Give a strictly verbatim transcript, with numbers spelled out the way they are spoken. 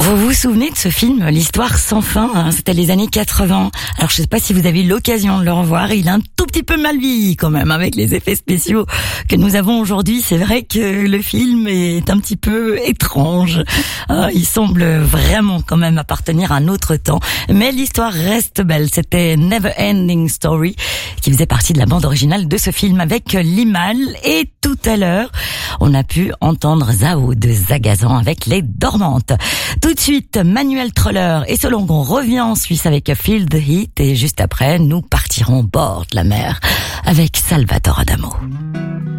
Vous vous souvenez de ce film, L'Histoire sans fin, hein, c'était les années quatre-vingts. Alors je sais pas si vous avez eu l'occasion de le revoir, il a un tout petit peu mal vieilli quand même avec les effets spéciaux que nous avons aujourd'hui. C'est vrai que le film est un petit peu étrange, hein, il semble vraiment quand même appartenir à un autre temps, mais l'histoire reste belle. C'était Never Ending Story qui faisait partie de la bande originale de ce film avec Limal, et tout à l'heure on a pu entendre Zao de Zagazan avec Les Dormantes. Tout de suite, Manuel Troller et selon qu'on revient en Suisse avec Feel the Heat, et juste après, nous partirons au bord de la mer avec Salvatore Adamo.